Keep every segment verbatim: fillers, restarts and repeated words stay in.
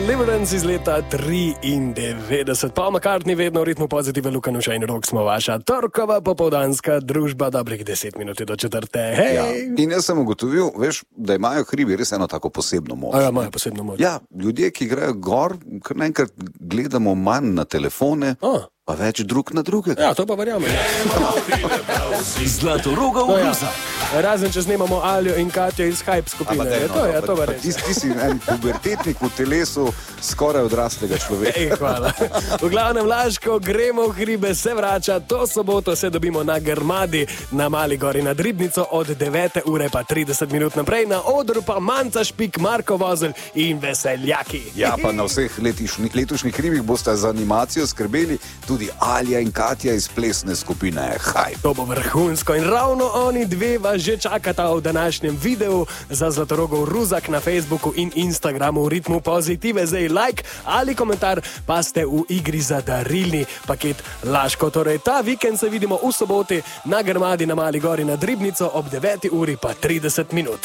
Deliverance iz leta triindevetdeset. Paul McCartney vedno v ritmu pozitive, Luka Nuša in Rok smo vaša torkova popoldanska družba, dobrih deset minut do četrte. Hej! Ja. In jaz sem ugotovil, veš, da imajo hribi res eno tako posebno moč. A ja, imajo posebno moč. Ja, ljudje, ki grejo gor, kar naenkrat gledamo manj na telefone, A. pa več drug na drugega. Ja, to pa verjamem. Zlatorogov No, ja. ruzak. Razen, če snimamo Aljo in Katjo iz Hype skupine. Je to, je to pa, verjetno. ti, ti si en pubertetnik v telesu skoraj odraslega človeka. Ej, hvala. V glavnem Laško, gremo v hribe, se vrača. To soboto se dobimo na Grmadi, na Mali gori nad Ribnico od devete ure pa trideset minut naprej. Na odru pa Manca Špik, Marko Vozelj in Veseljaki. Ja, pa na vseh letišni, letošnjih hribih boste za animacijo skrbeli tudi Alja in Katja iz plesne skupine Hype. To bo vrhunsko in ravno oni dve vas že čakata v današnjem videu za Zlatorogov ruzak na Facebooku in Instagramu v ritmu pozitive. Zdaj like ali komentar, pa ste v igri za darilni paket Laško. Torej, ta vikend se vidimo v soboti na Grmadi na Mali gori nad Ribnico ob deveti uri pa trideset minut.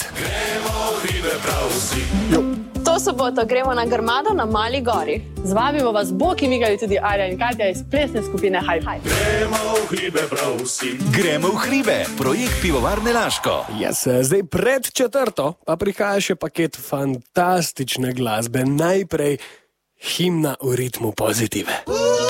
To soboto gremo na Grmado na Mali gori. Z vami bo vas bo, ki migajo tudi Alja in Katja iz plesne skupine Hype. Gremo v hribe, projekt pivovarne Laško. Yes, zdaj pred četrto pa prihaja še paket fantastične glasbe. Najprej himna v ritmu pozitive.